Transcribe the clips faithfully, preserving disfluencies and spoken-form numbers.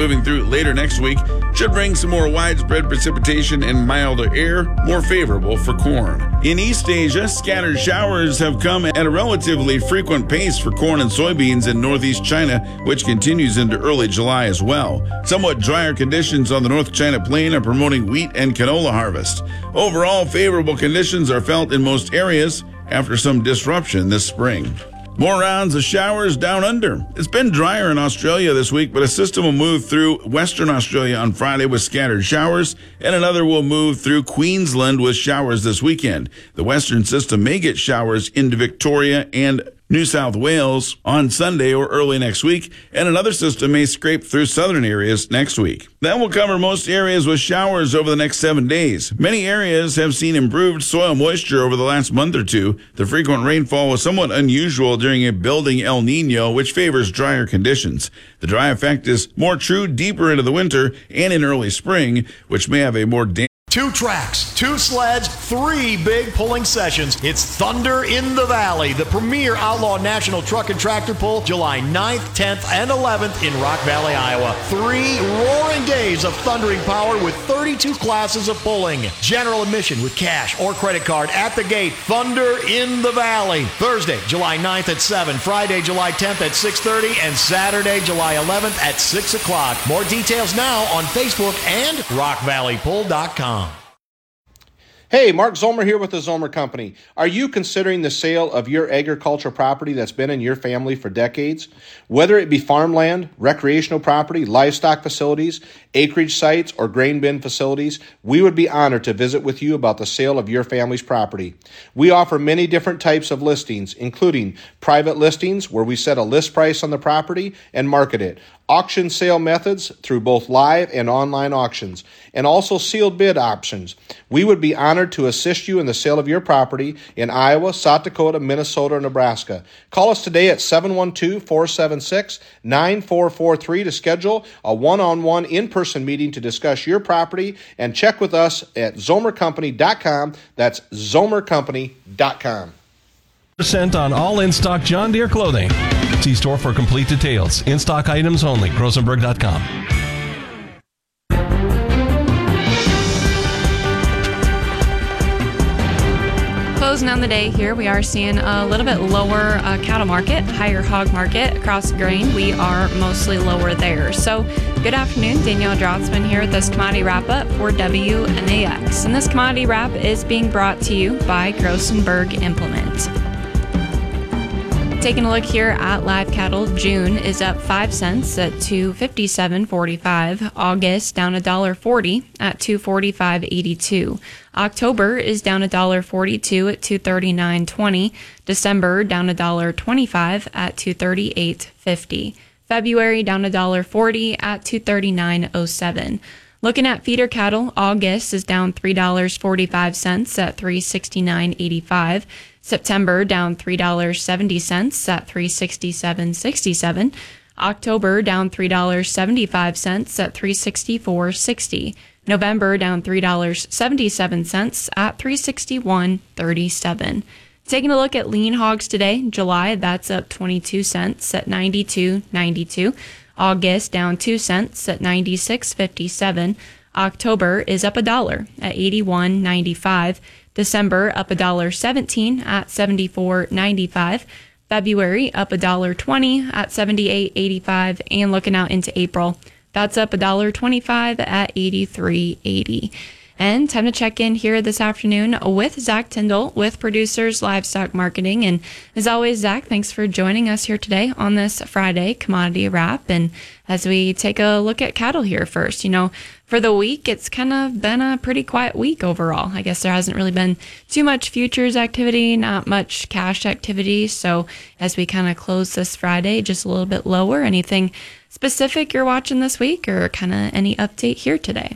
moving through later next week should bring some more widespread precipitation and milder air, more favorable for corn. In East Asia, scattered showers have come at a relatively frequent pace for corn and soybeans in northeast China, which continues into early July as well. Somewhat drier conditions on the North China Plain are promoting wheat and canola harvest. Overall, favorable conditions are felt in most areas after some disruption this spring. More rounds of showers down under. It's been drier in Australia this week, but a system will move through Western Australia on Friday with scattered showers, and another will move through Queensland with showers this weekend. The western system may get showers into Victoria and New South Wales on Sunday or early next week, and another system may scrape through southern areas next week. That will cover most areas with showers over the next seven days. Many areas have seen improved soil moisture over the last month or two. The frequent rainfall was somewhat unusual during a building El Nino, which favors drier conditions. The dry effect is more true deeper into the winter and in early spring, which may have a more damp Two tracks, two sleds, three big pulling sessions. It's Thunder in the Valley, the premier outlaw national truck and tractor pull, July ninth, tenth, and eleventh in Rock Valley, Iowa. Three roaring days of thundering power with thirty-two classes of pulling. General admission with cash or credit card at the gate. Thunder in the Valley. Thursday, July ninth at seven, Friday, July tenth at six thirty, and Saturday, July eleventh at six o'clock. More details now on Facebook and rock valley pull dot com. Hey, Mark Zomer here with the Zomer Company. Are you considering the sale of your agricultural property that's been in your family for decades? Whether it be farmland, recreational property, livestock facilities, acreage sites, or grain bin facilities, we would be honored to visit with you about the sale of your family's property. We offer many different types of listings, including private listings where we set a list price on the property and market it, auction sale methods through both live and online auctions, and also sealed bid options. We would be honored to assist you in the sale of your property in Iowa, South Dakota, Minnesota, or Nebraska. Call us today at seven one two, four seven six, nine four four three to schedule a one-on-one in-person meeting to discuss your property, and check with us at zomer company dot com. That's zomer company dot com. Percent on all in-stock John Deere clothing. See store for complete details. In-stock items only. Rosenberg dot com. Closing on the day here, we are seeing a little bit lower uh, cattle market, higher hog market across grain. We are mostly lower there. So, good afternoon. Danielle Drotzman here with this commodity wrap-up for W N A X. And this commodity wrap is being brought to you by Grossenberg Implement. Taking a look here at live cattle, June is up five cents at two fifty-seven forty-five. August down one dollar forty at two forty-five eighty-two. October is down one dollar forty-two at two thirty-nine twenty. December down one dollar twenty-five at two thirty-eight fifty. February down one dollar forty at two thirty-nine oh seven. Looking at feeder cattle, August is down three dollars and forty-five cents at three sixty-nine eighty-five. September down three dollars and seventy cents at three sixty-seven sixty-seven. October down three dollars and seventy-five cents at three sixty-four sixty. November down three dollars and seventy-seven cents at three sixty-one thirty-seven. Taking a look at lean hogs today, July, that's up twenty-two cents at ninety-two ninety-two. August down two cents at ninety-six fifty-seven. October is up a dollar at eighty-one ninety-five. December up a dollar seventeen at seventy-four ninety-five. February up a dollar twenty at seventy-eight eighty-five, and looking out into April, that's up a dollar twenty-five at eighty-three eighty. And time to check in here this afternoon with Zach Tyndall with Producers Livestock Marketing. And as always, Zach, thanks for joining us here today on this Friday commodity wrap. And as we take a look at cattle here first, you know, for the week, it's kind of been a pretty quiet week overall. I guess there hasn't really been too much futures activity, not much cash activity. So as we kind of close this Friday, just a little bit lower. Anything specific you're watching this week, or kind of any update here today?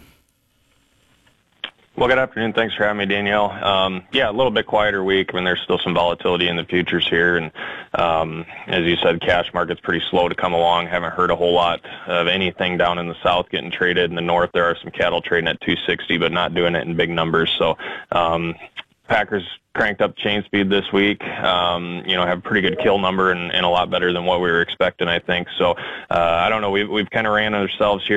Well, good afternoon. Thanks for having me, Danielle. Um, yeah, a little bit quieter week. I mean, there's still some volatility in the futures here. And um, as you said, cash market's pretty slow to come along. Haven't heard a whole lot of anything down in the south getting traded. In the north, there are some cattle trading at two sixty, but not doing it in big numbers. So um, Packers cranked up chain speed this week, um, you know, have a pretty good kill number and, and a lot better than what we were expecting, I think. So uh, I don't know. We've, we've kind of ran ourselves here